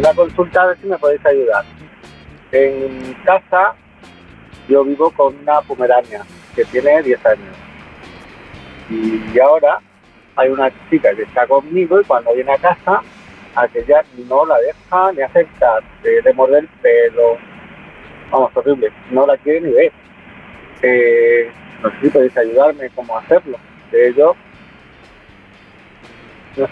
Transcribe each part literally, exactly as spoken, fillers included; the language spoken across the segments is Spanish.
una consulta a ver si me podéis ayudar. En casa yo vivo con una pomerania que tiene diez años y ahora hay una chica que está conmigo y cuando viene a casa aquella no la deja ni aceptar, eh, le morde el pelo, vamos, horrible, no la quiere ni ver. Eh, no sé si podéis ayudarme cómo hacerlo. De ello, no sé.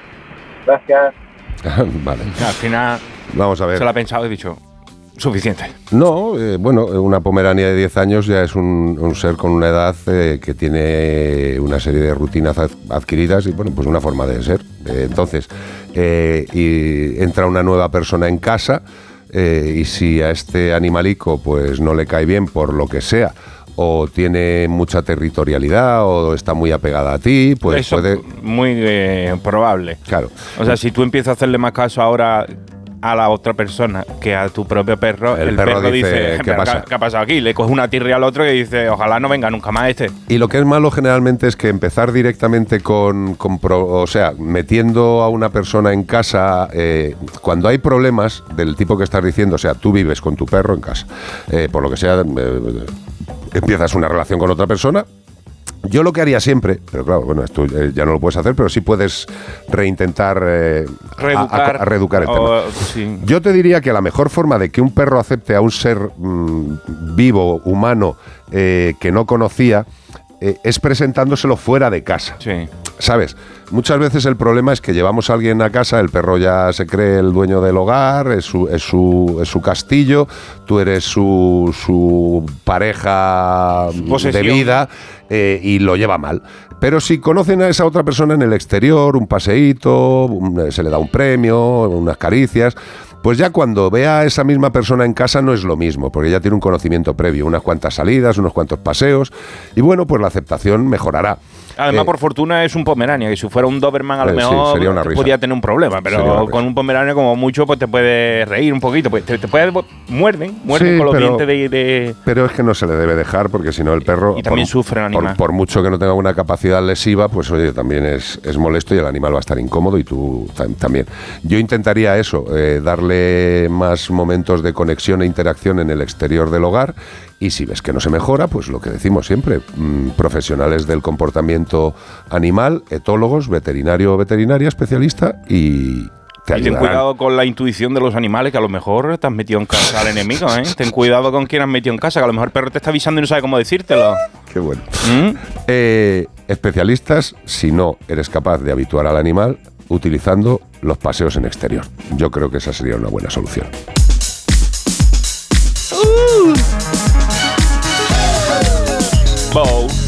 Gracias. Vale. Al final vamos a ver. Se lo ha pensado y he dicho, suficiente. No, eh, bueno, una pomerania de diez años ya es un, un ser con una edad eh, que tiene una serie de rutinas adquiridas y, bueno, pues una forma de ser. Eh, entonces, eh, y entra una nueva persona en casa eh, y si a este animalico pues no le cae bien por lo que sea, o tiene mucha territorialidad o está muy apegada a ti, pues eso puede... muy eh, probable. Claro. O sea, si tú empiezas a hacerle más caso ahora a la otra persona que a tu propio perro, el, El perro, perro dice, dice, ¿qué ¿qué, pasa? ¿qué ha pasado aquí? Le coge una tirria al otro que dice, ojalá no venga nunca más este. Y lo que es malo generalmente es que empezar directamente con, con pro, o sea, metiendo a una persona en casa, eh, cuando hay problemas del tipo que estás diciendo, o sea, tú vives con tu perro en casa, eh, por lo que sea, eh, empiezas una relación con otra persona. Yo lo que haría siempre, pero claro, bueno, esto eh, ya no lo puedes hacer, pero sí puedes reintentar eh, reeducar, a, a, a reeducar el o, tema. Sí. Yo te diría que la mejor forma de que un perro acepte a un ser mmm, vivo, humano, eh, que no conocía, eh, es presentándoselo fuera de casa. Sí. ¿Sabes? Muchas veces el problema es que llevamos a alguien a casa, el perro ya se cree el dueño del hogar, es su, es su, es su castillo, tú eres su, su pareja Posesión. de vida eh, y lo lleva mal. Pero si conocen a esa otra persona en el exterior, un paseíto, un, se le da un premio, unas caricias, pues ya cuando vea a esa misma persona en casa no es lo mismo, porque ya tiene un conocimiento previo, unas cuantas salidas, unos cuantos paseos, y bueno, pues la aceptación mejorará. Además, Eh, por fortuna es un Pomerania, que si fuera un Doberman a lo eh, sí, mejor sería una risa. podría tener un problema, Sería una pero risa. con un Pomerania como mucho pues te puedes reír un poquito, pues te, te puedes muerden, muerden Sí, con los pero- dientes de, de Pero es que no se le debe dejar, porque si no el perro... Y también por, sufre el animal. Por, por mucho que no tenga una capacidad lesiva, pues oye, también es, es molesto y el animal va a estar incómodo y tú tam- también. Yo intentaría eso, eh, darle más momentos de conexión e interacción en el exterior del hogar, y si ves que no se mejora, pues lo que decimos siempre, mmm, profesionales del comportamiento animal, etólogos, veterinario o veterinaria, especialista, y... te Y ten ayudarán. cuidado con la intuición de los animales, que a lo mejor te has metido en casa al enemigo, ¿eh? Ten cuidado con quien has metido en casa, que a lo mejor el perro te está avisando y no sabe cómo decírtelo. Qué bueno. ¿Mm? Eh, especialistas, si no eres capaz de habituar al animal utilizando los paseos en exterior. Yo creo que esa sería una buena solución. Bow.